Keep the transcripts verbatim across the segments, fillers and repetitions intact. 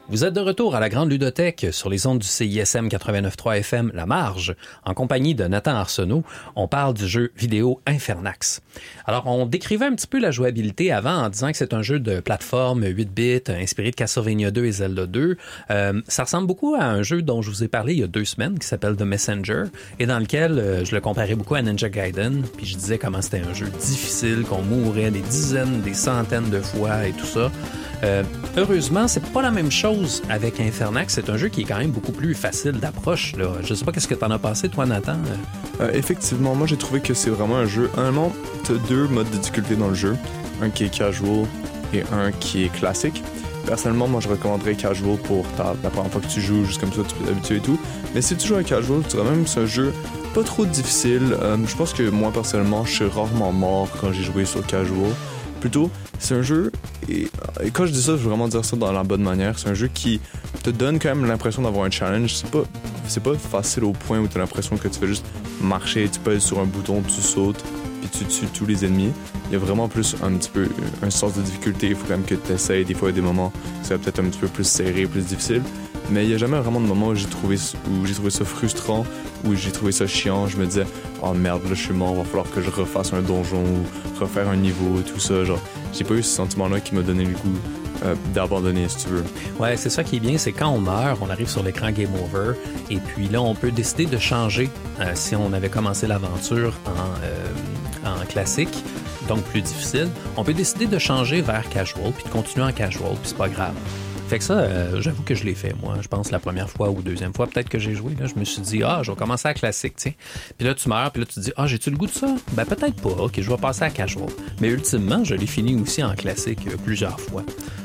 Vous êtes de retour à la Grande Ludothèque sur les ondes du C I S M quatre-vingt-neuf point trois F M La Marge, en compagnie de Nathan Arsenault. On parle du jeu vidéo Infernax. Alors, on décrivait un petit peu la jouabilité avant en disant que c'est un jeu de plateforme huit bits, inspiré de Castlevania deux et Zelda deux. Euh, ça ressemble beaucoup à un jeu dont je vous ai parlé il y a deux semaines, qui s'appelle The Messenger, et dans lequel euh, je le comparais beaucoup à Ninja Gaiden, puis je disais comment c'était un jeu difficile, qu'on mourait des dizaines, des centaines de fois et tout ça. Euh, heureusement, c'est pas la même chose avec Infernax. C'est un jeu qui est quand même beaucoup plus facile d'approche, là. Je sais pas qu'est-ce que t'en as pensé, toi, Nathan? Euh, effectivement, moi j'ai trouvé que c'est vraiment un jeu. Honnêtement, t'as deux modes de difficulté dans le jeu. Un qui est casual et un qui est classique. Personnellement, moi je recommanderais casual pour ta, la première fois que tu joues, juste comme ça, tu es habitué et tout. Mais si tu joues à casual, tu dirais même que c'est un jeu pas trop difficile. Euh, je pense que moi, personnellement, je suis rarement mort quand j'ai joué sur casual. Plutôt, c'est un jeu, et, et quand je dis ça, je veux vraiment dire ça dans la bonne manière, c'est un jeu qui te donne quand même l'impression d'avoir un challenge. C'est pas, c'est pas facile au point où tu as l'impression que tu fais juste marcher, tu pèses sur un bouton, tu sautes, puis tu tues tous les ennemis. Il y a vraiment plus un petit peu un sens de difficulté, il faut quand même que tu essayes. Des fois, il y a des moments où ça va peut-être un petit peu plus serré, plus difficile. Mais il n'y a jamais vraiment de moment où j'ai trouvé, où j'ai trouvé ça frustrant, où j'ai trouvé ça chiant. Je me disais, oh merde, là je suis mort, va falloir que je refasse un donjon ou refaire un niveau, tout ça. Genre, j'ai pas eu ce sentiment-là qui m'a donné le goût euh, d'abandonner, si tu veux. Ouais, c'est ça qui est bien, c'est quand on meurt, on arrive sur l'écran Game Over, et puis là, on peut décider de changer euh, si on avait commencé l'aventure en, euh, en classique, donc plus difficile. On peut décider de changer vers casual, puis de continuer en casual, puis c'est pas grave. Fait que ça, euh, j'avoue que je l'ai fait, moi. Je pense la première fois ou deuxième fois, peut-être que j'ai joué, là, je me suis dit, ah, je vais commencer à classique, tu sais. Puis là, tu meurs, puis là, tu te dis, ah, j'ai-tu le goût de ça? Ben, peut-être pas. OK, je vais passer à casual. Mais ultimement, je l'ai fini aussi en classique euh, plusieurs fois.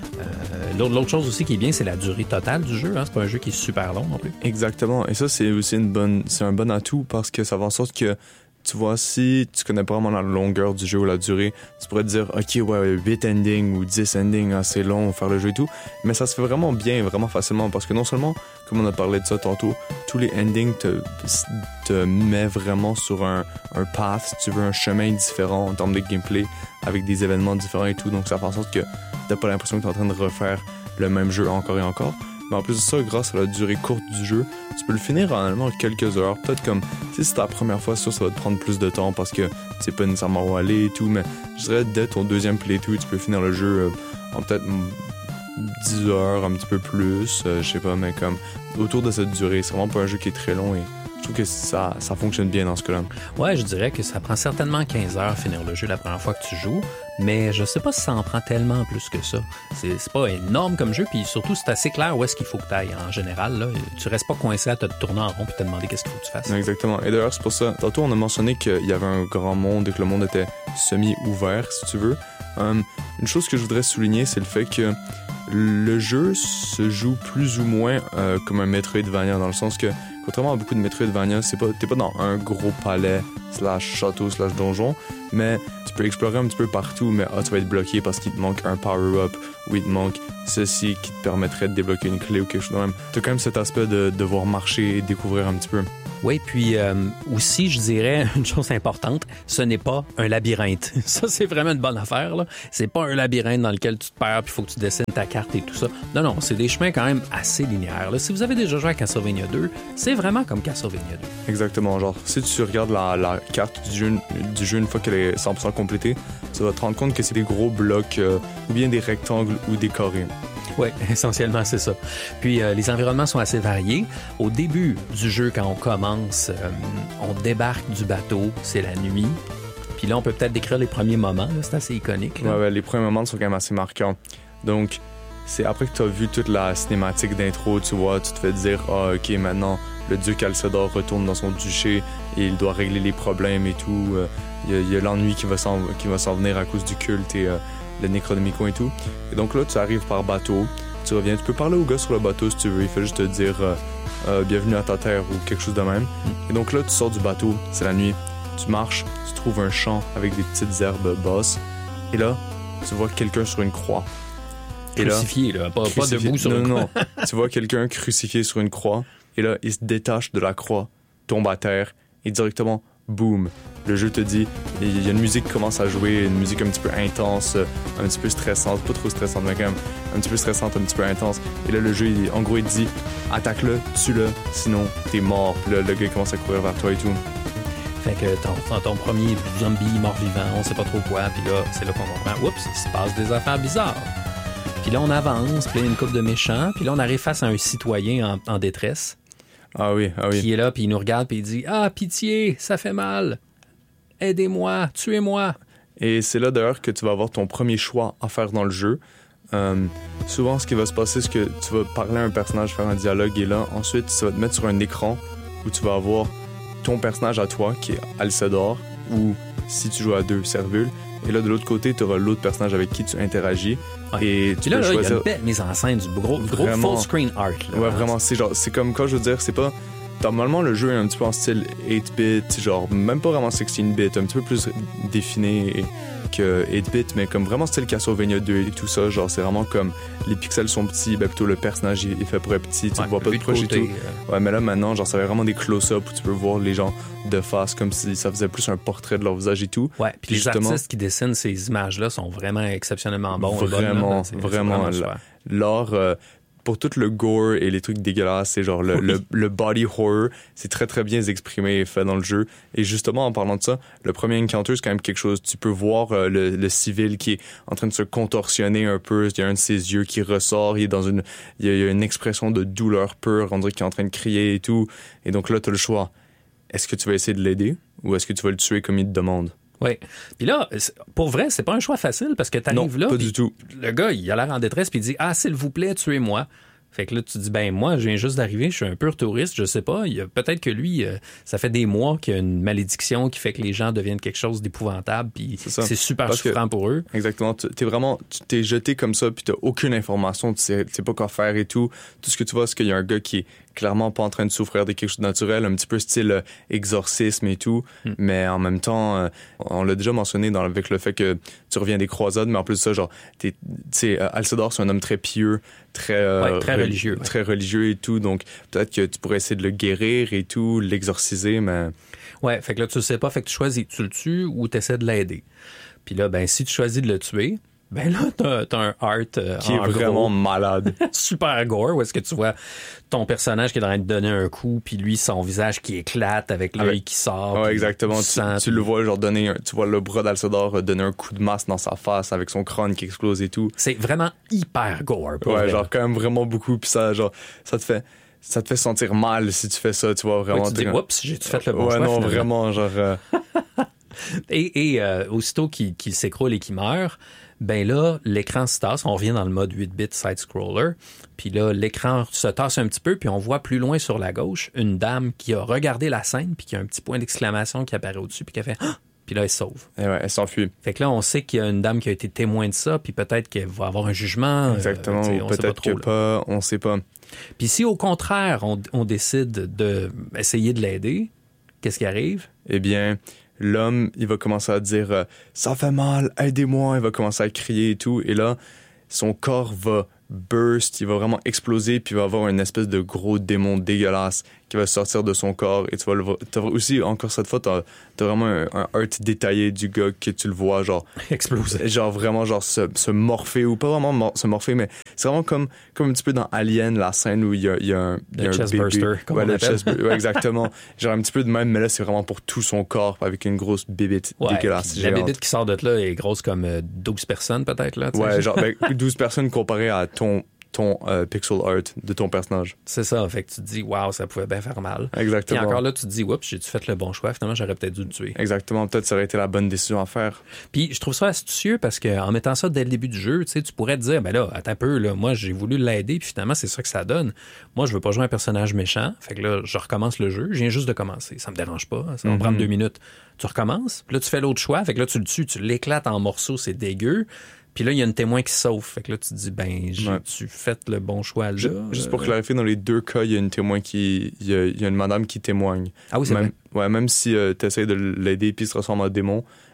Euh, l'autre, l'autre chose aussi qui est bien, c'est la durée totale du jeu. Hein. C'est pas un jeu qui est super long non plus. Exactement. Et ça, c'est aussi une bonne, c'est un bon atout parce que ça va en sorte que, tu vois, si tu connais pas vraiment la longueur du jeu ou la durée, tu pourrais te dire, OK, ouais, huit endings ou dix endings, hein, c'est long, faire le jeu et tout. Mais ça se fait vraiment bien, vraiment facilement parce que non seulement, comme on a parlé de ça tantôt, tous les endings te, te mettent vraiment sur un, un path, si tu veux, un chemin différent en termes de gameplay avec des événements différents et tout. Donc ça fait en sorte que t'as pas l'impression que t'es en train de refaire le même jeu encore et encore. Mais en plus de ça, grâce à la durée courte du jeu, tu peux le finir en, en quelques heures. Peut-être comme, tu sais, si c'est ta première fois, ça, ça va te prendre plus de temps parce que tu sais pas nécessairement où aller et tout. Mais je dirais, dès ton deuxième playthrough, tu peux finir le jeu euh, en peut-être dix heures, un petit peu plus. Euh, je sais pas, mais comme autour de cette durée. C'est vraiment pas un jeu qui est très long et je trouve que ça, ça fonctionne bien dans ce cas-là. Ouais, je dirais que ça prend certainement quinze heures finir le jeu la première fois que tu joues, mais je sais pas si ça en prend tellement plus que ça. C'est, c'est pas énorme comme jeu, puis surtout, c'est assez clair où est-ce qu'il faut que tu ailles en général. Là. Tu restes pas coincé à te tourner en rond puis te demander qu'est-ce qu'il faut que tu fasses. Exactement. Et d'ailleurs, c'est pour ça, tantôt, on a mentionné qu'il y avait un grand monde et que le monde était semi-ouvert, si tu veux. Um, une chose que je voudrais souligner, c'est le fait que le jeu se joue plus ou moins euh, comme un Metroidvania, dans le sens que, contrairement à beaucoup de Metroidvania, c'est pas, t'es pas dans un gros palais slash château slash donjon, mais tu peux explorer un petit peu partout, mais ah, tu vas être bloqué parce qu'il te manque un power-up ou il te manque ceci qui te permettrait de débloquer une clé ou quelque chose de même. T'as quand même cet aspect de devoir marcher et découvrir un petit peu. Oui, puis euh, aussi, je dirais une chose importante, ce n'est pas un labyrinthe. Ça, c'est vraiment une bonne affaire, là. C'est pas un labyrinthe dans lequel tu te perds puis il faut que tu dessines ta carte et tout ça. Non, non, c'est des chemins quand même assez linéaires, là. Si vous avez déjà joué à Castlevania deux, c'est vraiment comme Castlevania deux. Exactement, genre, si tu regardes la, la carte du jeu, du jeu une fois qu'elle est cent pour cent complétée, tu vas te rendre compte que c'est des gros blocs, euh, ou bien des rectangles ou des carrés. Oui, essentiellement, c'est ça. Puis, euh, les environnements sont assez variés. Au début du jeu, quand on commence, euh, on débarque du bateau, c'est la nuit. Puis là, on peut peut-être décrire les premiers moments, là, c'est assez iconique. Là. Ouais, ouais, les premiers moments sont quand même assez marquants. Donc, c'est après que tu as vu toute la cinématique d'intro, tu vois, tu te fais dire, ah, OK, maintenant, le dieu Calcedor retourne dans son duché et il doit régler les problèmes et tout. Il euh, y, y a l'ennui qui va s'en, qui va s'en venir à cause du culte et... Euh, le Necronomicon et tout. Et donc là, tu arrives par bateau, tu reviens, tu peux parler au gars sur le bateau si tu veux, il fait juste te dire euh, euh, bienvenue à ta terre ou quelque chose de même. Et donc là, tu sors du bateau, c'est la nuit, tu marches, tu trouves un champ avec des petites herbes basses, et là, tu vois quelqu'un sur une croix. Et crucifié, là, là pas, crucifié. Pas debout sur non, une croix. Non, non, tu vois quelqu'un crucifié sur une croix, et là, il se détache de la croix, tombe à terre, et directement, boum, le jeu te dit, il y a une musique qui commence à jouer, une musique un petit peu intense, un petit peu stressante, pas trop stressante, mais quand même un petit peu stressante, un petit peu intense. Et là, le jeu, il, en gros, il te dit, attaque-le, tue-le, sinon t'es mort. Puis là, le gars commence à courir vers toi et tout. Fait que ton, ton premier zombie mort-vivant, on sait pas trop quoi, puis là, c'est là qu'on comprend, oups, il se passe des affaires bizarres. Puis là, on avance, puis là, il y a une couple de méchants, puis là, on arrive face à un citoyen en, en détresse. Ah oui, ah oui. Qui est là, puis il nous regarde, puis il dit « Ah, pitié, ça fait mal. Aidez-moi, tuez-moi. » Et c'est là, d'ailleurs, que tu vas avoir ton premier choix à faire dans le jeu. Euh, souvent, ce qui va se passer, c'est que tu vas parler à un personnage, faire un dialogue, et là, ensuite, ça va te mettre sur un écran où tu vas avoir ton personnage à toi, qui est Alcedor, ou si tu joues à deux, Servule. Et là, de l'autre côté, tu auras l'autre personnage avec qui tu interagis. Ouais. Et tu Puis là, peux là, choisir... il y a une belle mise en scène, du gros, gros Vraiment. full screen art. Là, Ouais, hein. vraiment. C'est genre, c'est comme quand je veux dire, c'est pas. Normalement, le jeu est un petit peu en style eight bit, genre même pas vraiment sixteen bit, un petit peu plus défini que eight bit, mais comme vraiment style Castlevania deux et tout ça. Genre, c'est vraiment comme les pixels sont petits, ben plutôt le personnage est fait pour être petit, tu Ouais, le vois pas de proche et tout. Euh... Ouais, mais là maintenant, genre, ça fait vraiment des close-up où tu peux voir les gens de face comme si ça faisait plus un portrait de leur visage et tout. Ouais, puis les justement, artistes qui dessinent ces images-là sont vraiment exceptionnellement bons. Vraiment, bonnes, là, vraiment. vraiment l'art. Euh, pour tout le gore et les trucs dégueulasses, c'est genre le, oui. le, le body horror, c'est très très bien exprimé et fait dans le jeu. Et justement, en parlant de ça, le premier encounter, c'est quand même quelque chose. Tu peux voir euh, le, le civil qui est en train de se contorsionner un peu. Il y a un de ses yeux qui ressort. Il est dans une, il y a, il y a une expression de douleur pure. On dirait qu'il est en train de crier et tout. Et donc là, tu as le choix. Est-ce que tu vas essayer de l'aider ou est-ce que tu vas le tuer comme il te demande? Oui. Puis là, pour vrai, c'est pas un choix facile parce que t'arrives là. Non, pas du tout. Le gars, il a l'air en détresse puis il dit « Ah, s'il vous plaît, tuez-moi. » Fait que là, tu te dis, ben moi, je viens juste d'arriver, je suis un pur touriste, je sais pas. Il y a, peut-être que lui, euh, ça fait des mois qu'il y a une malédiction qui fait que les gens deviennent quelque chose d'épouvantable, puis c'est, c'est super Parce souffrant que, pour eux. Exactement. Tu t'es vraiment, tu t'es jeté comme ça, puis t'as aucune information, tu sais, tu sais pas quoi faire et tout. Tout ce que tu vois, c'est qu'il y a un gars qui est clairement pas en train de souffrir de quelque chose de naturel, un petit peu style euh, exorcisme et tout, mm. mais en même temps, euh, on l'a déjà mentionné dans, avec le fait que tu reviens des croisades, mais en plus de ça, genre, tu sais, Alcedor, c'est un homme très pieux, très, euh, ouais, très religieux, très ouais. religieux et tout, donc peut-être que tu pourrais essayer de le guérir et tout, l'exorciser, mais... Ouais, fait que là, tu le sais pas, fait que tu choisis, tu le tues ou tu essaies de l'aider. Puis là, ben, si tu choisis de le tuer, ben là, t'as, t'as un art euh, qui est vraiment gros, malade. Super gore, où est-ce que tu vois ton personnage qui est en train de donner un coup, puis lui, son visage qui éclate avec l'œil avec... qui sort. Ouais, exactement. Tu, sens, tu puis... le vois, genre, donner un, tu vois le bras d'Alcedor donner un coup de masse dans sa face avec son crâne qui explose et tout. C'est vraiment hyper gore. Pour ouais, vrai. genre, quand même vraiment beaucoup, puis ça, genre, ça te fait... Ça te fait sentir mal si tu fais ça, tu vois, vraiment. Ouais, tu te dis, oups, j'ai-tu fait le bon ouais, choix? Ouais, non, finalement? vraiment, genre... Euh... et et euh, aussitôt qu'il, qu'il s'écroule et qu'il meurt, ben là, l'écran se tasse, on revient dans le mode huit bits side-scroller, puis là, l'écran se tasse un petit peu, puis on voit plus loin sur la gauche une dame qui a regardé la scène, puis qui a un petit point d'exclamation qui apparaît au-dessus, puis qui a fait ah! Puis là, elle se sauve. Et ouais, elle s'enfuit. Fait que là, on sait qu'il y a une dame qui a été témoin de ça, puis peut-être qu'elle va avoir un jugement. Exactement, euh, ou peut-être pas trop, que là. Pas, on sait pas. Puis si au contraire, on, on décide d'essayer de l'aider, qu'est-ce qui arrive? Eh bien, l'homme, il va commencer à dire euh, « Ça fait mal, aidez-moi », il va commencer à crier et tout, et là, son corps va burst, il va vraiment exploser, puis il va avoir une espèce de gros démon dégueulasse qui va sortir de son corps, et tu vas le voir. T'as aussi, encore cette fois, t'as, t'as vraiment un, un art détaillé du gars que tu le vois, genre... exploser. Genre vraiment, genre se, se morpher, ou pas vraiment mor- se morpher, mais c'est vraiment comme, comme un petit peu dans Alien, la scène où il y a, il y a un, il y a le un chest bébé. burster, comme ouais, on le appelle. chest burster, ouais, exactement. Genre un petit peu de même, mais là, c'est vraiment pour tout son corps, avec une grosse bébite ouais, dégueulasse. La bébite qui sort de là est grosse comme douze personnes, peut-être, là. Ouais, genre ben, douze personnes comparées à ton... ton euh, pixel art de ton personnage. C'est ça, fait que tu te dis, waouh, ça pouvait bien faire mal. Exactement. Et encore là, tu te dis, oups, j'ai-tu fait le bon choix? Finalement, j'aurais peut-être dû le tuer. Exactement, peut-être ça aurait été la bonne décision à faire. Puis je trouve ça astucieux parce qu'en mettant ça dès le début du jeu, tu sais, tu pourrais te dire, ben là, attends un peu, là, moi, j'ai voulu l'aider, puis finalement, c'est ça que ça donne. Moi, je veux pas jouer un personnage méchant, fait que là, je recommence le jeu, je viens juste de commencer. Ça me dérange pas, ça va mm-hmm. prendre deux minutes. Tu recommences, puis là, tu fais l'autre choix, fait que là, tu le tues, tu l'éclates en morceaux, c'est dégueu. Puis là, il y a une témoin qui sauve. Fait que là, tu te dis, ben, j'ai-tu ouais. fait le bon choix là? Juste, juste pour clarifier, dans les deux cas, il y a une témoin qui... Il y a, il y a une madame qui témoigne. Ah oui, c'est même, vrai. Ouais, même si euh, tu essaies de l'aider puis il se transforme en démon,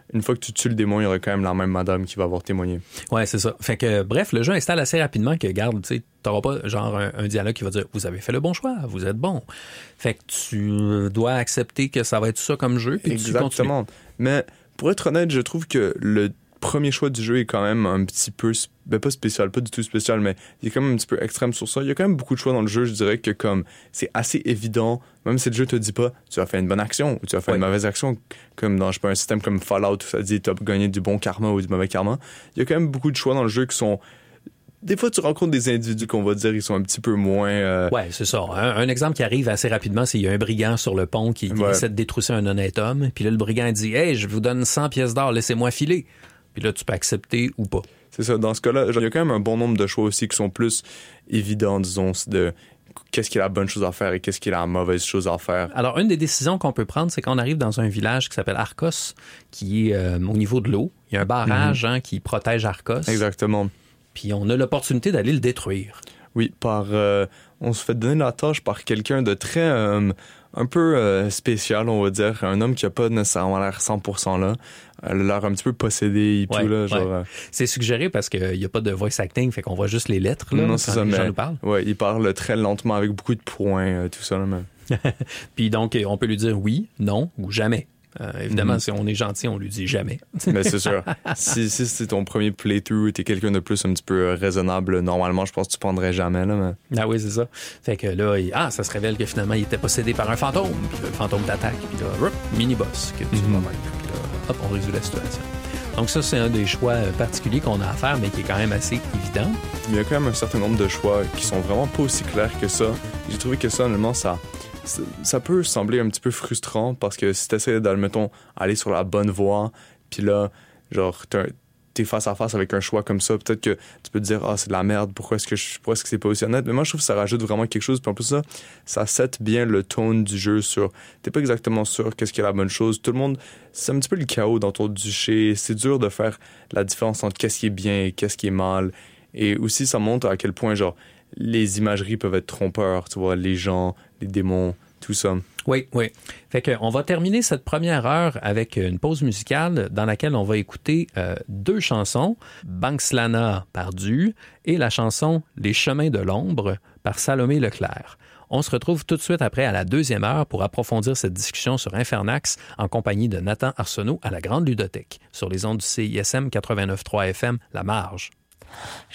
une fois que tu tues le démon, il y aurait quand même la même madame qui va avoir témoigné. Ouais, c'est ça. Fait que, bref, le jeu installe assez rapidement que, garde, tu sais, t'auras pas genre un, un dialogue qui va dire « Vous avez fait le bon choix, vous êtes bon. » Fait que tu dois accepter que ça va être ça comme jeu, puis Exactement. tu continues. Mais pour être honnête, je trouve que le premier choix du jeu est quand même un petit peu, ben pas spécial, pas du tout spécial, mais il est quand même un petit peu extrême sur ça. Il y a quand même beaucoup de choix dans le jeu, je dirais que comme c'est assez évident, même si le jeu te dit pas tu as fait une bonne action ou tu as fait oui. une mauvaise action, comme dans je sais pas, un système comme Fallout où ça dit tu as gagné du bon karma ou du mauvais karma. Il y a quand même beaucoup de choix dans le jeu qui sont... Des fois, tu rencontres des individus qu'on va dire ils sont un petit peu moins... Euh... Ouais, c'est ça. Un, un exemple qui arrive assez rapidement, c'est qu'il y a un brigand sur le pont qui, qui ouais. essaie de détrousser un honnête homme. Puis là, le brigand dit « Hey, je vous donne cent pièces d'or, laissez-moi filer. » Puis là, tu peux accepter ou pas. C'est ça. Dans ce cas-là, il y a quand même un bon nombre de choix aussi qui sont plus évidents, disons, de qu'est-ce qui est la bonne chose à faire et qu'est-ce qui est la mauvaise chose à faire. Alors, une des décisions qu'on peut prendre, c'est qu'on arrive dans un village qui s'appelle Arcos, qui est euh, au niveau de l'eau. Il y a un barrage mm-hmm. hein, qui protège Arcos. Exactement. Puis on a l'opportunité d'aller le détruire. Oui, par euh, on se fait donner la tâche par quelqu'un de très... Euh, un peu euh, spécial, on va dire. Un homme qui a pas nécessairement l'air cent pour cent là. Elle a l'air un petit peu possédé et ouais, tout. Là, genre, ouais. euh... C'est suggéré parce qu'il n'y a pas de voice acting, fait qu'on voit juste les lettres là, non, quand c'est ça, les mais, gens nous parlent. Ouais, il parle très lentement avec beaucoup de points, euh, tout ça. Là, mais... Puis donc, on peut lui dire oui, non ou jamais. Euh, évidemment, mm-hmm. si on est gentil, on lui dit jamais. Mais c'est sûr. Si, si c'est ton premier playthrough, t'es quelqu'un de plus un petit peu raisonnable, normalement, je pense que tu prendrais jamais. Là, mais... Ah oui, c'est ça. Fait que là, il... ah, ça se révèle que finalement, il était possédé par un fantôme. Puis là, le fantôme t'attaque. Puis là, mini-boss que tu mm-hmm. vas vaincre. Puis là, hop, on résout la situation. Donc ça, c'est un des choix particuliers qu'on a à faire, mais qui est quand même assez évident. Il y a quand même un certain nombre de choix qui sont vraiment pas aussi clairs que ça. J'ai trouvé que ça, honnêtement, ça... ça peut sembler un petit peu frustrant parce que si t'essaies d'admettons aller sur la bonne voie, puis là, genre, t'es face à face avec un choix comme ça, peut-être que tu peux te dire « Ah, c'est de la merde, pourquoi est-ce que je, pourquoi est-ce que c'est pas aussi honnête? » Mais moi, je trouve que ça rajoute vraiment quelque chose, puis en plus ça, ça set bien le tone du jeu sur... T'es pas exactement sûr qu'est-ce qui est la bonne chose. Tout le monde... C'est un petit peu le chaos dans ton duché. C'est dur de faire la différence entre qu'est-ce qui est bien et qu'est-ce qui est mal. Et aussi, ça montre à quel point, genre, les imageries peuvent être trompeurs, tu vois, les gens, les démons, tout ça. Oui, oui. Fait que on va terminer cette première heure avec une pause musicale dans laquelle on va écouter euh, deux chansons, Bankslana par Du et la chanson Les chemins de l'ombre par Salomé Leclerc. On se retrouve tout de suite après à la deuxième heure pour approfondir cette discussion sur Infernax en compagnie de Nathan Arsenault à la Grande Ludothèque sur les ondes du C I S M quatre-vingt-neuf point trois F M, La Marge.